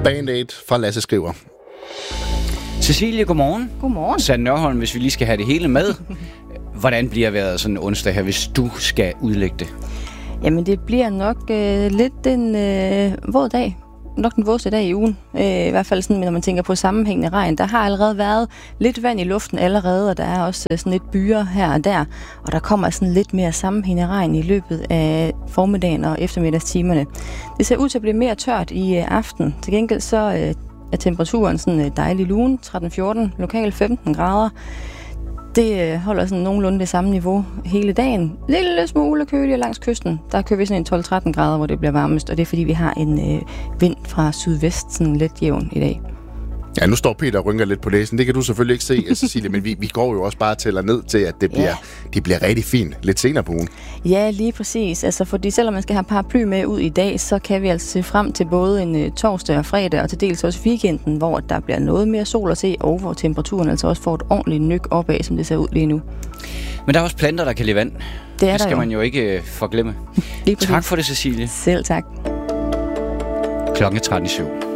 Band-Aid fra Lasse Skriver. Cecilie, godmorgen. Godmorgen. Sand Nørholm, hvis vi lige skal have det hele med. Hvordan bliver vejret sådan en onsdag her, hvis du skal udlægge det? Jamen, det bliver nok lidt en våd dag. Nok den vådeste dag i ugen. I hvert fald sådan, når man tænker på sammenhængende regn. Der har allerede været lidt vand i luften allerede, og der er også sådan lidt byer her og der. Og der kommer sådan lidt mere sammenhængende regn i løbet af formiddagen og eftermiddagstimerne. Det ser ud til at blive mere tørt i aften. Til gengæld så er temperaturen sådan dejlig lun, 13-14, lokalt 15 grader. Det holder sådan nogenlunde det samme niveau hele dagen. Lille smule kølig langs kysten. Der kører vi sådan en 12-13 grader, hvor det bliver varmest, og det er fordi, vi har en vind fra sydvest, sådan lidt jævn i dag. Ja, nu står Peter og rynker lidt på næsen. Det kan du selvfølgelig ikke se, Cecilie, men vi går jo også bare tæller ned til, at det bliver rigtig fint lidt senere på ugen. Ja, lige præcis. Altså, fordi selvom man skal have paraply med ud i dag, så kan vi altså se frem til både en torsdag og fredag, og til dels også weekenden, hvor der bliver noget mere sol at se, og hvor temperaturen altså også får et ordentligt nyk opad, som det ser ud lige nu. Men der er også planter, der kan lide vand. Det skal man jo ikke forglemme. Tak for det, Cecilie. Selv tak. Klokken 13:07.